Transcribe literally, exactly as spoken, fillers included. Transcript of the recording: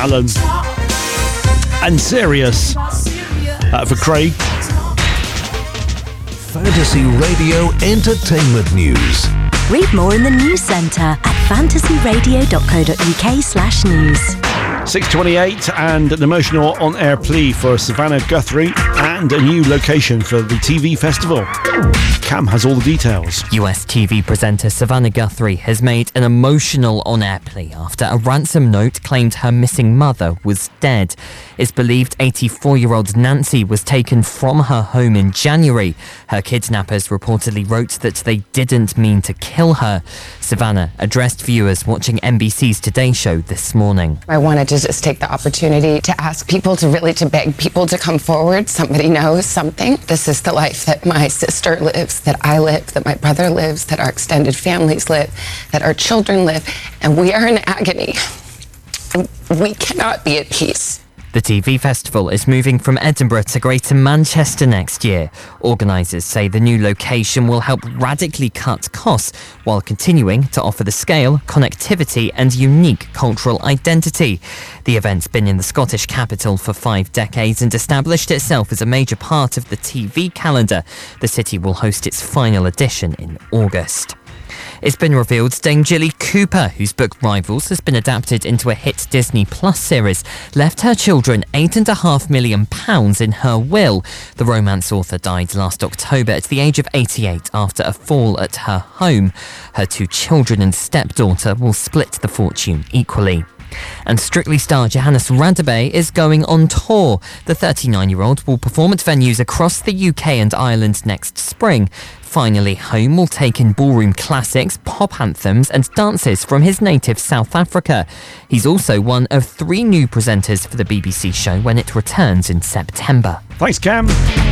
Alan and Sirius uh, for Craig. Fantasy Radio Entertainment News. Read more in the news centre at fantasyradio.co.uk slash news. six twenty-eight and an emotional on-air plea for Savannah Guthrie and a new location for the T V festival. Cam has all the details. U S T V presenter Savannah Guthrie has made an emotional on-air plea after a ransom note claimed her missing mother was dead. It's believed eighty-four-year-old Nancy was taken from her home in January. Her kidnappers reportedly wrote that they didn't mean to kill her. Savannah addressed viewers watching N B C's Today Show this morning. I wanted to just take the opportunity to ask people to really to beg people to come forward. Somebody knows something. This is the life that my sister lives, that I live, that my brother lives, that our extended families live, that our children live, and we are in agony. We cannot be at peace. The T V festival is moving from Edinburgh to Greater Manchester next year. Organisers say the new location will help radically cut costs while continuing to offer the scale, connectivity and unique cultural identity. The event's been in the Scottish capital for five decades and established itself as a major part of the T V calendar. The city will host its final edition in August. It's been revealed Dame Jilly Cooper, whose book Rivals has been adapted into a hit Disney Plus series, left her children eight and a half million pounds in her will. The romance author died last October at the age of eighty-eight after a fall at her home. Her two children and stepdaughter will split the fortune equally. And Strictly star Johannes Radebe is going on tour. The thirty-nine-year-old will perform at venues across the U K and Ireland next spring. Finally Home will take in ballroom classics, pop anthems and dances from his native South Africa. He's also one of three new presenters for the B B C show when it returns in September. Thanks, Cam.